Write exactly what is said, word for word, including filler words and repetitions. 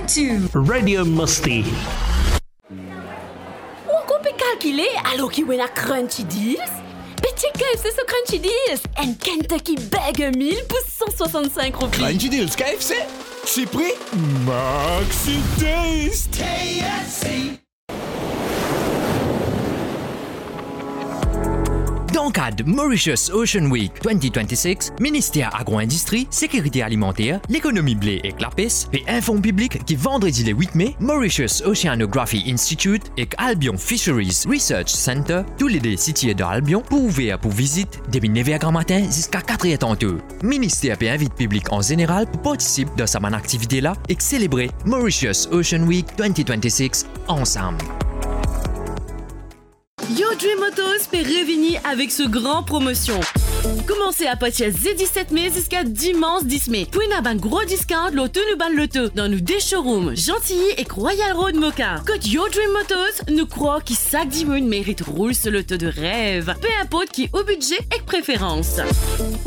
to Radio Musty. Ou qu'on peut calculer alors qu'il y a Crunchy Deals? Petit K F C ce Crunchy Deals and Kentucky Burger Meal pour cent soixante-cinq roupies. Crunchy Deals K F C? C'est prix? Maxi Taste! K F C! Dans le cadre de Mauritius Ocean Week vingt vingt-six, Ministère Agro-Industrie, Sécurité Alimentaire, l'Économie blé et clapis et Info public qui vendredi le huit mai, Mauritius Oceanography Institute et Albion Fisheries Research Center, tous les deux situés dans Albion, pour ouvrir pour visite depuis neuf heures matin jusqu'à quatre heures tantôt. Ministère et invite public en général pour participer dans cette activité-là et célébrer Mauritius Ocean Week vingt vingt-six ensemble. Your Dream Motors peut revenir avec ce grand promotion. Commencez à partir du dix-sept mai jusqu'à dimanche dix mai. Pour une un gros discount, l'auto nous ban l'auto dans nos deux showrooms, Gentilly et Royal Road Mocha. Code Your Dream Motors, nous croyons que chaque dimanche mérite roule sur l'auto de rêve. Peu importe qui au budget et préférence.